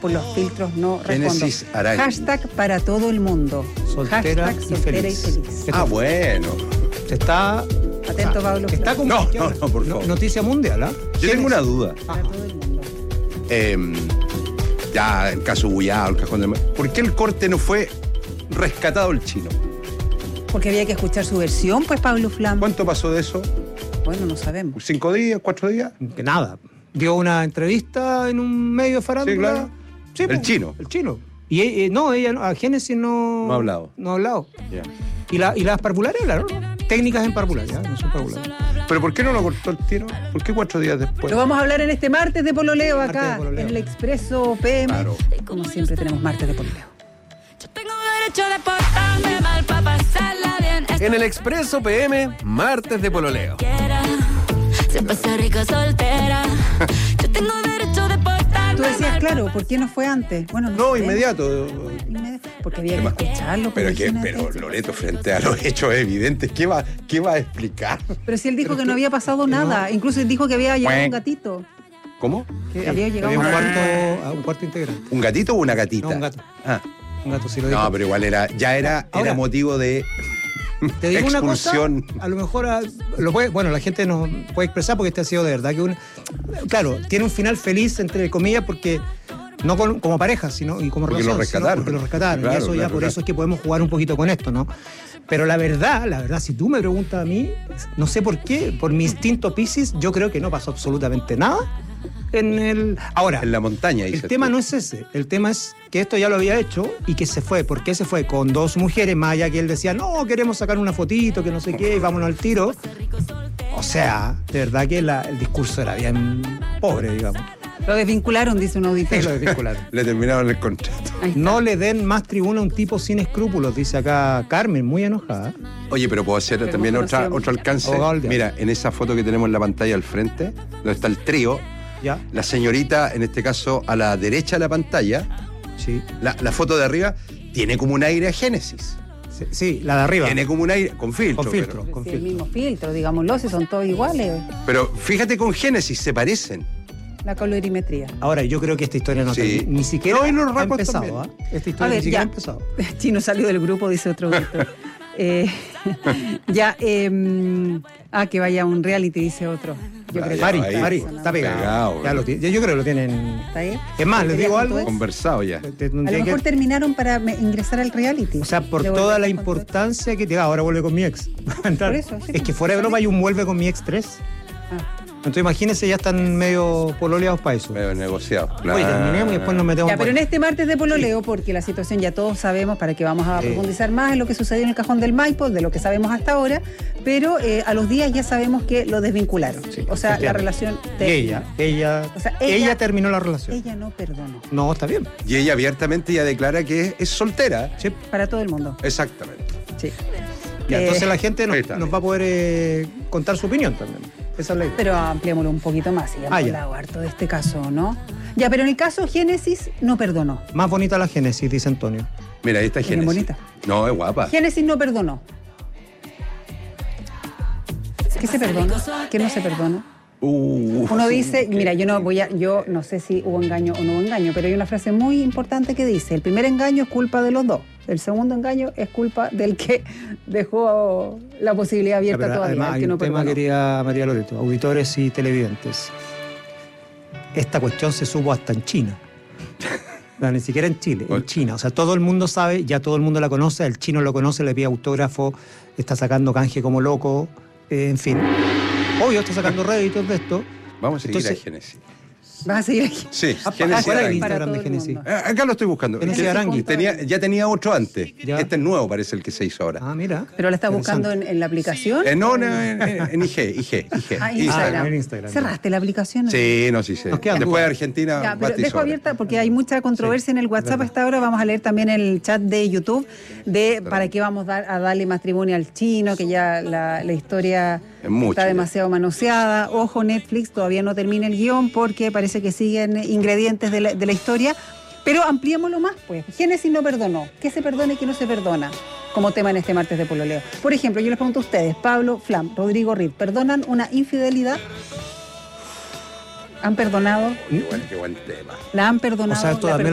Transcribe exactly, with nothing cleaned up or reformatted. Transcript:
por los filtros no respondo. Génesis Araya. Hashtag para todo el mundo. Soltera, Hashtag y, soltera feliz. y feliz. Ah, bueno. Se está... Atento, Pablo. Está como No, no, no, por favor. noticia mundial, ¿ah? Yo tengo una duda. Para todo el mundo. Eh, ya, el caso Bullado, el cajón de... ¿Por qué el corte no fue rescatado el chino? Porque había que escuchar su versión, pues, Pablo Flam. ¿Cuánto pasó de eso? Bueno, no sabemos. ¿Cinco días? ¿Cuatro días? Que nada. Dio una entrevista en un medio de farándula. Sí, claro. Sí, El pues, chino. El chino. Y eh, no, ella, no, a Génesis no... No ha hablado. No ha hablado. Ya. Y, la, y las parvularias hablaron, ¿no? Técnicas en parvularia, no son parvularias. ¿Pero por qué no lo cortó el tiro? ¿Por qué cuatro días después? Lo vamos a hablar en este martes de pololeo Martes acá, de pololeo. en el Expreso P M. Claro. Como siempre tenemos martes de pololeo. Yo tengo derecho de portarme mal pa' pasarla bien. En el Expreso P M, martes de pololeo. Quiera, se pasa rica soltera. Yo tengo derecho de portarme Tú decías, mal. claro, ¿por qué no fue antes? Bueno, no, No, sé. inmediato. Inmedi- Porque había ¿Qué que más? escucharlo. Pero, pues, que, imagínate. pero Loreto, frente a los hechos evidentes, ¿qué va, qué va a explicar? Pero si él dijo Pero que es no que- había pasado que no. nada. Incluso él dijo que había llegado Cuec. un gatito. ¿Cómo? Que había llegado Había un un gatito. cuarto, a un cuarto integrante. ¿Un gatito o una gatita? No, un gato. Ah. Un gato, sí lo dijo. No, pero igual era, ya era, Ahora, era motivo de Te digo una cosa, expulsión. a lo mejor a- lo puede, bueno, la gente nos puede expresar porque este ha sido de verdad que un, claro, tiene un final feliz entre comillas porque no con- como pareja, sino y como Porque relación, lo rescataron. sino porque lo rescataron. Claro, y eso ya claro, por claro. eso es que podemos jugar un poquito con esto, ¿no? Pero la verdad, la verdad, si tú me preguntas a mí, no sé por qué, por mi instinto Piscis, yo creo que no pasó absolutamente nada en el. Ahora, En la montaña, el dices tema tú. no es ese, el tema es que esto ya lo había hecho y que se fue. ¿Por qué se fue? Con dos mujeres, más allá que él decía, no, queremos sacar una fotito, que no sé qué, y vámonos al tiro. O sea, de verdad que la- el discurso era bien pobre, digamos. Lo desvincularon, dice un auditor. Es lo desvincularon. Le terminaron el contrato. Ahí está. No le den más tribuna a un tipo sin escrúpulos, dice acá Carmen, muy enojada. Oye, pero puedo hacer Pero también hemos otra, conocido otro alcance. Abogado del diablo. Mira, en esa foto que tenemos en la pantalla al frente, donde está el trío, ¿Ya? la señorita, en este caso, a la derecha de la pantalla, Sí. la, la foto de arriba, tiene como un aire a Génesis. Sí, sí, la de arriba. Tiene como un aire, con filtro. Con filtro. Pero, con Sí, el filtro. mismo filtro, digámoslo, si son todos iguales. pero fíjate con Génesis, se parecen. La colorimetría. Ahora, yo creo que esta historia no Sí. termina. Ni siquiera No, y los ha rapos empezado, también. ¿ah? Esta A historia ver, ni siquiera ya. ha empezado. Chino salió del grupo, dice otro auditor. eh, ya, eh, ah, que vaya a un reality, dice otro. Yo creo que Mari, ahí, Mari, no, no, está pegado. Pegado, Ya bueno. lo tiene- yo creo que lo tienen. ¿Está ahí? Es más, les ¿Sería digo con algo. tu ex? Conversado ya. Te- te- A lo tiene que- mejor terminaron para me- ingresar al reality. O sea, por De toda volver la con tu ex. importancia que tiene. Ahora vuelve con mi ex. Va a entrar. Por eso, sí, es que fuera de broma hay un vuelve con mi ex tres. Ah. Entonces imagínense, ya están medio pololeados para eso. Medio negociado. Oye, terminemos y después nos metemos Ya, pero en por- este martes de pololeo, porque la situación ya todos sabemos, para que vamos a Sí. profundizar más en lo que sucedió en el cajón del Maipo, de lo que sabemos hasta ahora, pero eh, a los días ya sabemos que lo desvincularon. Sí, o sea, la efectivamente. relación Y terminó. ella, ella, O sea, ella, ella- terminó la relación. Ella no perdonó. No, está bien. Y ella abiertamente ya declara que es, es soltera. Sí. Para todo el mundo. Exactamente. Sí. Ya, Eh, entonces la gente nos, ahí está. nos va a poder eh, contar su opinión también. Esa es la idea. Pero ampliémoslo un poquito más, y ya Ah, hemos ya. hablado harto de este caso, ¿no? Ya, pero en el caso Génesis no perdonó. Más bonita la Génesis, dice Antonio. Mira, ahí está Bien Génesis. bonita. No, es guapa. Génesis no perdonó. ¿Qué se perdona? ¿Qué no se perdona? Uh, Uno dice, mira, yo no voy a, yo no sé si hubo engaño o no hubo engaño, pero hay una frase muy importante que dice: el primer engaño es culpa de los dos, el segundo engaño es culpa del que dejó la posibilidad Ya, abierta pero todavía, además el hay que no un tema, perdonó. querida María Loreto, auditores y televidentes. Esta cuestión se supo hasta en China. No, ni siquiera en Chile, en China. O sea, todo el mundo sabe, ya todo el mundo la conoce, el chino lo conoce, le pide autógrafo, está sacando canje como loco, eh, en fin. Obvio, está sacando réditos de esto. Vamos a seguir Entonces- a Génesis. ¿Vas a seguir aquí? Sí, Ah, Génesis ¿cuál es el Arangui. Instagram Para de todo el Génesis? mundo. Ah, Acá lo estoy buscando. Génesis Que- Arangui. tenía- ya tenía otro antes. Ya. Este es nuevo, parece el que se hizo ahora. Ah, mira. ¿Pero la estás buscando Interesante. en, en la aplicación? Eh, no, no, en, en- en I G, I G, I G. Ah, Ah, Instagram. en Instagram. ¿Cerraste la aplicación? Sí, no, sí, sí. Nos quedan Después de dudas. Argentina, Ya, pero bate dejo sobra. abierta porque hay mucha controversia Sí, en el WhatsApp verdad. a esta hora. Vamos a leer también el chat de YouTube de para qué vamos dar- a darle matrimonio al chino, que ya la, la historia Es mucho, está ya. demasiado manoseada. Ojo, Netflix todavía no termina el guión porque parece que siguen ingredientes de la, de la historia. Pero ampliémoslo más, pues. Génesis no perdonó. ¿Qué se perdona y qué no se perdona? Como tema en este martes de pololeo. Por ejemplo, yo les pregunto a ustedes, Pablo, Flam, Rodrigo Reed, ¿perdonan una infidelidad? ¿Han perdonado? Qué buen, qué buen tema. ¿La han perdonado? O sea, esto ¿La también